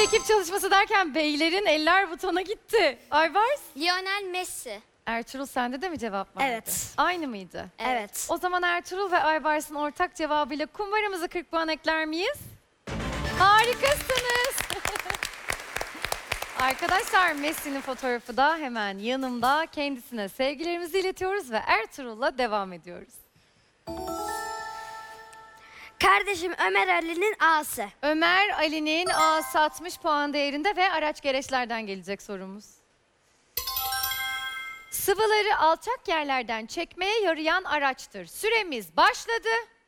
ekip çalışması derken beylerin eller butona gitti. Aybars? Lionel Messi. Ertuğrul sende de mi cevap vardı? Evet. Aynı mıydı? Evet. O zaman Ertuğrul ve Aybars'ın ortak cevabıyla kumbaramızı 40 puan ekler miyiz? Harikasınız. Arkadaşlar Messi'nin fotoğrafı da hemen yanımda. Kendisine sevgilerimizi iletiyoruz ve Ertuğrul'la devam ediyoruz. Kardeşim Ömer Ali'nin A'sı. Ömer Ali'nin A'sı 60 puan değerinde ve araç gereçlerden gelecek sorumuz. Sıvıları alçak yerlerden çekmeye yarayan araçtır. Süremiz başladı.